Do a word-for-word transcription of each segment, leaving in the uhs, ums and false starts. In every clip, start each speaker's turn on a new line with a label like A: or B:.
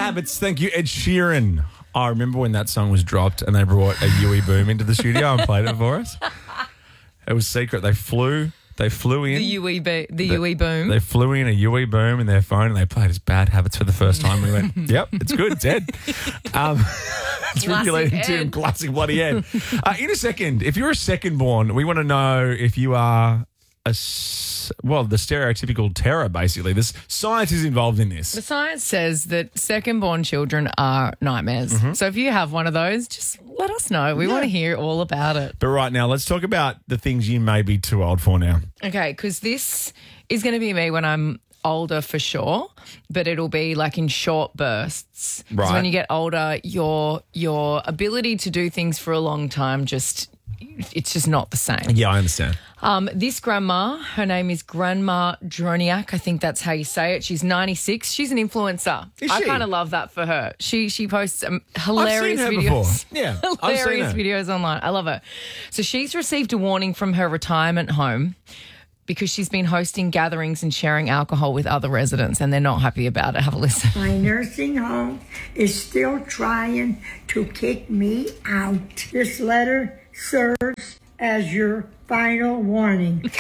A: habits. Thank you, Ed Sheeran. I remember when that song was dropped and they brought a Yui Boom into the studio and played it for us. It was secret. They flew. They flew in.
B: The Yui, bo- the Yui Boom.
A: They flew in a Yui Boom in their phone and they played his Bad Habits for the first time. We went, yep, it's good. It's Ed. Um, it's regulating Tim. Classic bloody Ed. Uh, in a second, if you're a second born, we want to know if you are a, well, the stereotypical terror, basically. This science is involved in this.
B: The science says that second-born children are nightmares.
A: Mm-hmm.
B: So if you have one of those, just let us know. We yeah. want to hear all about it.
A: But right now, let's talk about the things you may be too old for now.
B: Okay, because this is going to be me when I'm older for sure, but it'll be like in short bursts.
A: Right.
B: So when you get older, your your ability to do things for a long time just... it's just not the same.
A: Yeah, I understand.
B: Um, this grandma, her name is Grandma Droniak. I think that's how you say it. She's ninety-six. She's an influencer.
A: Is
B: I
A: she?
B: kind of love that for her. She she posts um, hilarious
A: I've seen her
B: videos.
A: Before. Yeah, I've seen
B: hilarious
A: her.
B: videos online. I love her. So she's received a warning from her retirement home because she's been hosting gatherings and sharing alcohol with other residents, and they're not happy about it. Have a listen.
C: My nursing home is still trying to kick me out. This letter serves as your final warning.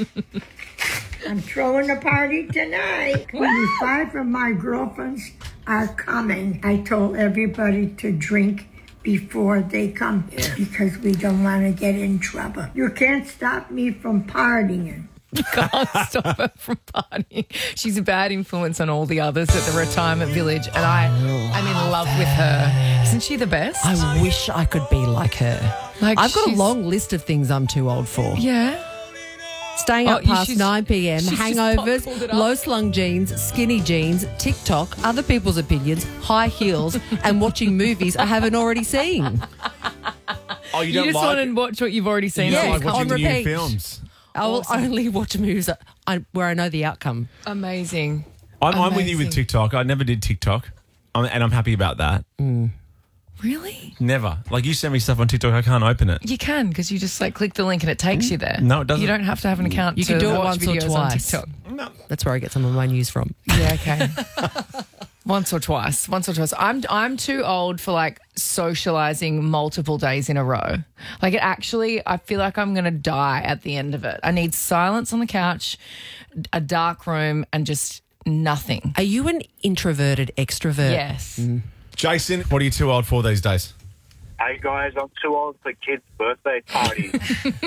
C: I'm throwing a party tonight. twenty-five of my girlfriends are coming. I told everybody to drink before they come here because we don't want to get in trouble. You can't stop me from partying.
B: Can't stop her from partying. She's a bad influence on all the others at the retirement village, and I, I'm in love with her. Isn't she the best?
D: I wish I could be like her.
B: Like
D: I've got a
B: she's-
D: long list of things I'm too old for.
B: Yeah.
D: Staying
B: Oh,
D: up
B: you
D: past
B: should-
D: nine p.m,
B: she's just
D: hangovers,
B: pulled it up.
D: low-slung jeans, skinny jeans, TikTok, other people's opinions, high heels, and watching movies I haven't already seen.
A: Oh, you
B: You,
A: don't
B: just
A: like,
B: want to watch what you've already seen.
A: you don't
D: Yeah,
A: like watching
D: on
A: new
D: repeat.
A: films.
D: I will
B: Awesome.
D: only watch movies that I, where I know the outcome.
B: Amazing.
A: I'm, I'm with you with
B: Amazing.
A: TikTok. I never did TikTok, I'm, and I'm happy about that.
B: Really?
A: Never. Like, you send me stuff on TikTok, I can't open it.
B: You can, because you just like click the link and it takes you there.
A: No, it doesn't.
B: You don't have to have an account.
D: You
B: to
D: can do it
B: watch
D: once or
B: videos
D: twice.
B: on TikTok.
A: No.
D: That's where I get some of my news from.
B: Yeah, okay. Once or twice. Once or twice. I'm I'm too old for like socializing multiple days in a row. Like it actually, I feel like I'm going to die at the end of it. I need silence on the couch, a dark room, and just nothing.
D: Are you an introverted extrovert?
B: Yes.
A: Jason, what are you too old for these days?
E: Hey guys, I'm too old for kids' birthday parties.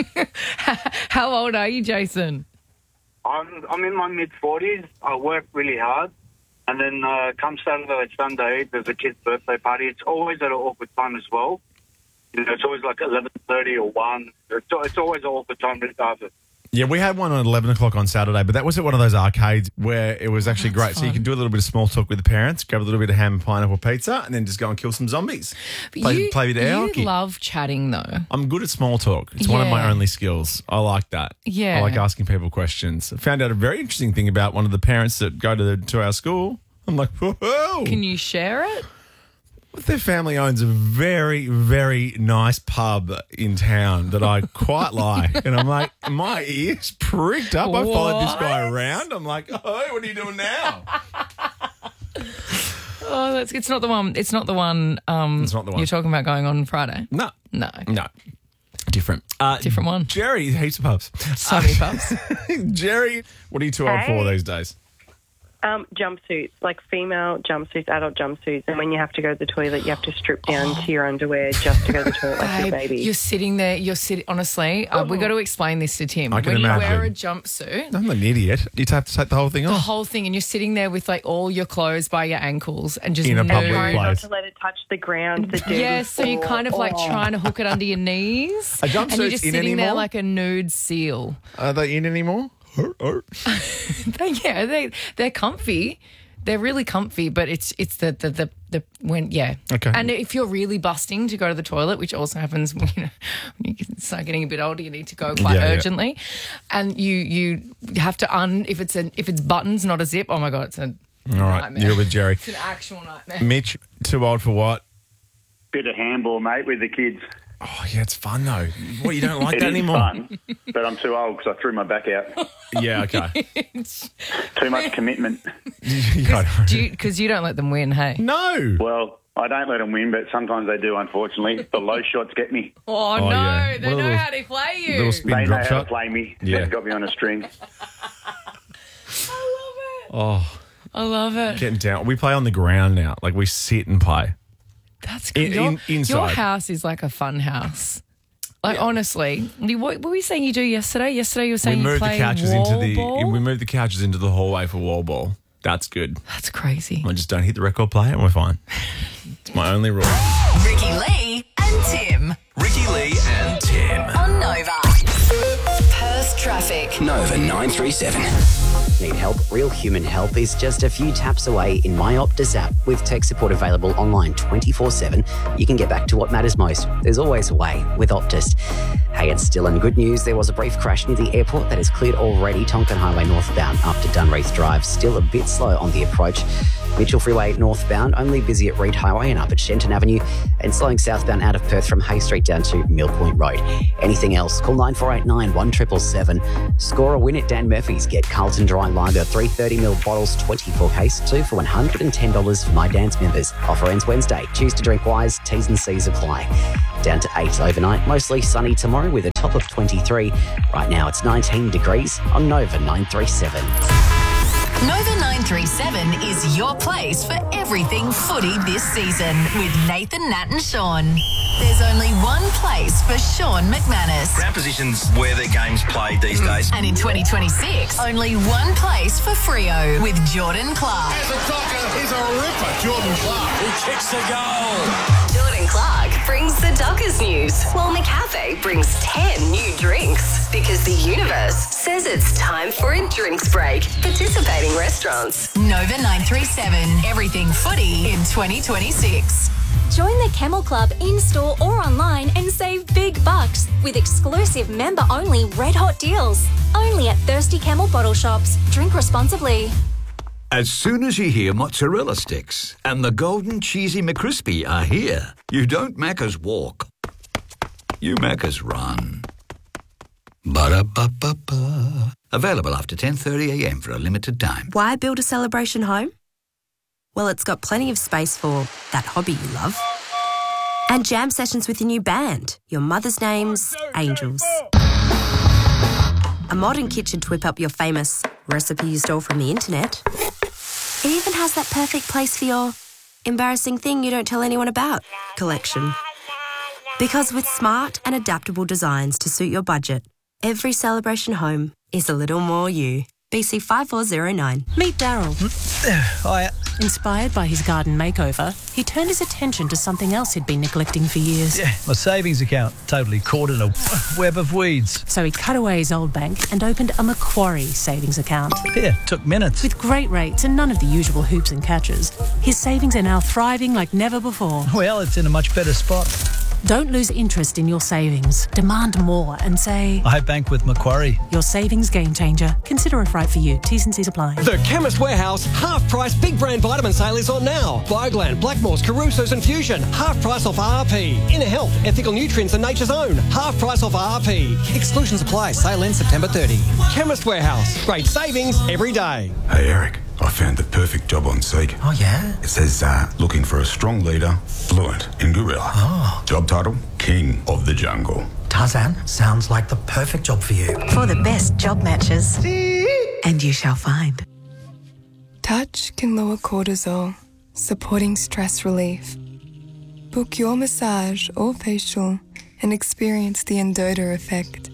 B: How old are you, Jason?
E: I'm I'm in my mid forties. I work really hard, and then uh, come Saturday or Sunday, there's a kid's birthday party. It's always at an awkward time as well. You know, it's always like eleven thirty or one. It's, it's always an awkward time regardless.
A: Yeah, we had one at eleven o'clock on Saturday, but that was at one of those arcades where it was actually
B: That's
A: great. So you
B: fun.
A: can do a little bit of small talk with the parents, grab a little bit of ham and pineapple pizza, and then just go and kill some zombies.
B: But
A: Play,
B: you,
A: play with air
B: you
A: hockey.
B: love chatting though.
A: I'm good at small talk. It's one of my
B: Yeah.
A: only skills. I like that.
B: Yeah.
A: I like asking people questions. I found out a very interesting thing about one of the parents that go to the, to our school. I'm like, whoa.
B: Can you share it?
A: Their family owns a very, very nice pub in town that I quite like. And I'm like, my ears pricked up. I followed this guy
B: What?
A: around. I'm like, oh, what are you doing now?
B: Oh, that's it's not the one. It's not the one. Um,
A: It's not the one.
B: you're talking about going on Friday.
A: No.
B: No,
A: No. Different. Uh,
B: different one.
A: Jerry, heaps of pubs.
B: So many pubs.
A: Jerry, what are you too old for
F: Hey.
A: these days?
F: Um, jumpsuits, like female jumpsuits, adult jumpsuits, and when you have to go to the toilet, you have to strip down to your underwear just to go to the toilet like your
B: Babe,
F: baby.
B: you're sitting there. You're sitting. Honestly, uh, we got to explain this to Tim.
A: I can
B: when
A: imagine.
B: you wear a jumpsuit,
A: I'm an idiot. You have to take the whole thing
B: the
A: off.
B: whole thing, and you're sitting there with like all your clothes by your ankles and just
A: In a
B: nude.
A: public
F: Try not
A: place.
F: to let it touch the ground. The dirty
B: Yes, so you're
F: floor.
B: kind of like
F: Oh.
B: trying to hook it under your knees,
A: A
B: and you're
A: jumpsuit's
B: just
A: in
B: sitting there
A: anymore?
B: like a nude seal.
A: Are they in anymore? Oh, oh.
B: They, yeah, they they're comfy. They're really comfy, but it's it's the the the, the when yeah.
A: Okay.
B: And if you're really busting to go to the toilet, which also happens when you know when you start getting a bit older, you need to go quite
A: Yeah, yeah.
B: urgently, and you you have to un if it's an if it's buttons, not a zip. Oh my god, it's a
A: All right,
B: nightmare.
A: you're with Jerry.
B: It's an actual nightmare.
A: Mitch, too old for what?
E: Bit of handball, mate, with the kids.
A: Oh, yeah, it's fun, though. What, you don't like
G: It
A: that
G: is
A: anymore?
G: fun, but I'm too old because I threw my back out.
A: Yeah, okay.
G: Too much commitment.
B: Because you don't let them win, hey?
A: No.
G: Well, I don't let them win, but sometimes they do, unfortunately. The low shots get me.
B: Oh,
A: Oh,
B: no.
A: yeah.
B: They
A: What a
B: know
A: little-
B: how to play you.
A: Little spin
G: They know
A: drop
G: how
A: shot.
G: to play me.
A: Yeah.
G: They've got me on a string.
A: Oh,
B: I love it.
A: getting down. We play on the ground now. Like, we sit and play.
B: That's
A: In-
B: good. Your,
A: in- inside.
B: your house is like a fun house. Like, honestly. You- What, what were you saying you do yesterday? Yesterday you were saying
A: We
B: you
A: moved the
B: play
A: couches
B: wall
A: into the
B: ball?
A: we moved the couches into the hallway for wall ball. That's good.
B: That's crazy.
A: I just don't hit the record player and we're fine. It's my only rule.
H: Ricky Lee and Tim.
I: Ricky Lee and Tim.
H: On Nova. Perth traffic.
I: Nova nine three seven.
J: Need help? Real human help is just a few taps away in My Optus app. With tech support available online twenty-four seven, you can get back to what matters most. There's always a way with Optus. Hey, it's still in good news. There was a brief crash near the airport that is cleared already. Tonkin Highway northbound up to Dunreath Drive. Still a bit slow on the approach. Mitchell Freeway northbound, only busy at Reed Highway and up at Shenton Avenue, and slowing southbound out of Perth from Hay Street down to Mill Point Road. Anything else? Call nine four eight nine, one seven seven seven. Score a win at Dan Murphy's. Get Carlton Dry Lager three thirty mil bottles, twenty-four case, two for one hundred ten dollars for My Dan's members. Offer ends Wednesday. Choose to drink wise. T's and C's apply. Down to eight overnight. Mostly sunny tomorrow with a top of twenty-three. Right now it's nineteen degrees on Nova nine three seven.
H: Nova nine three seven is your place for everything footy this season with Nathan, Nat and Sean. There's only one place for Sean McManus.
I: Ground position's where the game's played these days.
H: And in twenty twenty-six, only one place for Freo with Jordan Clark.
K: As a Docker is a ripper, Jordan Clark, who kicks the goal.
H: Jordan Clark brings the Dockers news, while McCafe brings ten new drinks. Because the universe says it's time for a drinks break. Participating restaurants. Nova nine three seven, everything footy in twenty twenty-six.
L: Join the Camel Club in-store or online and save big bucks with exclusive member-only red-hot deals. Only at Thirsty Camel bottle shops. Drink responsibly.
M: As soon as you hear mozzarella sticks and the golden cheesy McCrispy are here, you don't Macca's walk. You Macca's run. Ba-da-ba-ba-ba. Available after ten thirty a m for a limited time.
N: Why build a celebration home? Well, it's got plenty of space for that hobby you love. And jam sessions with your new band, your mother's name's Angels. A modern kitchen to whip up your famous recipe you stole from the internet. It even has that perfect place for your embarrassing thing you don't tell anyone about collection. Because with smart and adaptable designs to suit your budget, every celebration home is a little more you. B C five four zero nine.
D: Meet Daryl.
O: Hiya.
D: Inspired by his garden makeover, he turned his attention to something else he'd been neglecting for years.
O: Yeah, my savings account totally caught in a web of weeds.
D: So he cut away his old bank and opened a Macquarie savings account.
O: Yeah, took minutes.
D: With great rates and none of the usual hoops and catches, his savings are now thriving like never before.
O: Well, it's in a much better spot.
D: Don't lose interest in your savings. Demand more and say,
O: I bank with Macquarie.
D: Your savings game changer. Consider if right for you. T's and C's apply.
P: The Chemist Warehouse half-price big brand vitamin sale is on now. Bioglan, Blackmores, Caruso's and Fusion. Half price off R R P. Inner Health, Ethical Nutrients and Nature's Own. Half price off R R P. Exclusions apply. Sale ends September thirtieth. Chemist Warehouse. Great savings every day.
Q: Hey, Eric. I found the perfect job on Seek.
R: Oh, yeah?
Q: It says, uh, looking for a strong leader, fluent in gorilla.
R: Oh.
Q: Job title, King of the Jungle.
R: Tarzan, sounds like the perfect job for you.
S: For the best job matches. And you shall find.
T: Touch can lower cortisol, supporting stress relief. Book your massage or facial and experience the Endota effect.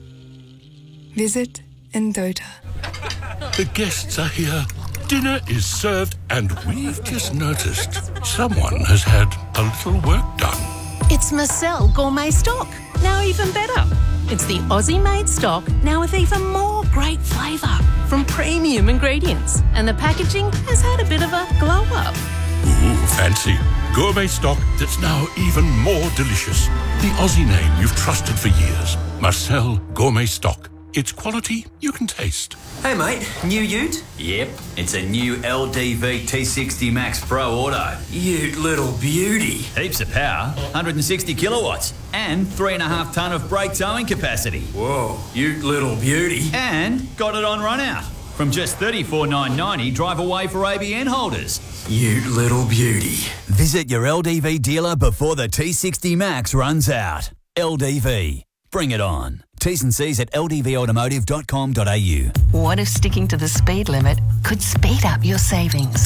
T: Visit Endota.
U: The guests are here. Dinner is served, and we've just noticed someone has had a little work done.
V: It's Marcel Gourmet Stock, now even better. It's the Aussie-made stock, now with even more great flavour from premium ingredients. And the packaging has had a bit of a glow-up.
U: Ooh, fancy. Gourmet stock that's now even more delicious. The Aussie name you've trusted for years. Marcel Gourmet Stock. It's quality you can taste.
C: Hey mate, new ute?
I: Yep, it's a new L D V T sixty Max Pro Auto.
C: Ute little beauty.
I: Heaps of power, one hundred sixty kilowatts, and three and a half tonne of brake towing capacity.
C: Whoa, ute little beauty.
I: And got it on run out. From just thirty-four thousand nine hundred ninety, drive away for A B N holders.
C: Ute little beauty.
I: Visit your L D V dealer before the T sixty Max runs out. L D V. Bring it on. T's and C's at l d v automotive dot com dot a u.
S: What if sticking to the speed limit could speed up your savings?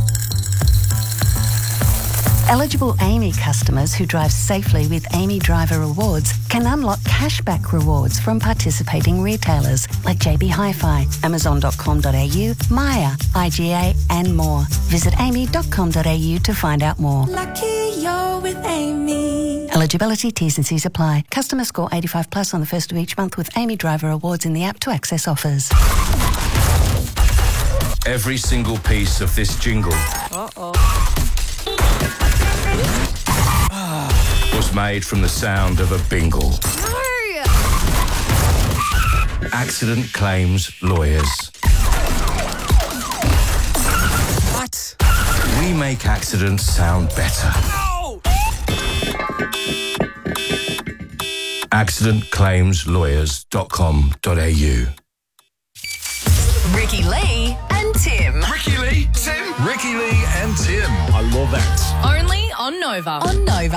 S: Eligible Amy customers who drive safely with Amy Driver Rewards can unlock cashback rewards from participating retailers like J B Hi-Fi, amazon dot com dot a u, Maya, I G A and more. Visit amy dot com dot a u to find out more.
F: Lucky you're with Amy.
S: Eligibility, T's and C's apply. Customer score eighty-five plus on the first of each month with Amy Driver Awards in the app to access offers.
K: Every single piece of this jingle
D: Uh-oh.
K: was made from the sound of a bingle. Accident claims lawyers.
C: What?
K: We make accidents sound better.
C: No!
K: accident claims lawyers dot com dot a u.
H: Ricky Lee and Tim.
K: Ricky Lee, Tim. Ricky Lee and Tim.
A: I love that.
B: Only on Nova.
H: On Nova.